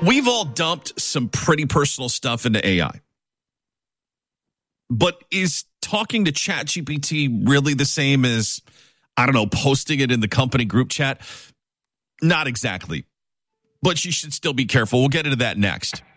We've all dumped some pretty personal stuff into AI. But is talking to ChatGPT really the same as, I don't know, posting it in the company group chat? Not exactly. But you should still be careful. We'll get into that next.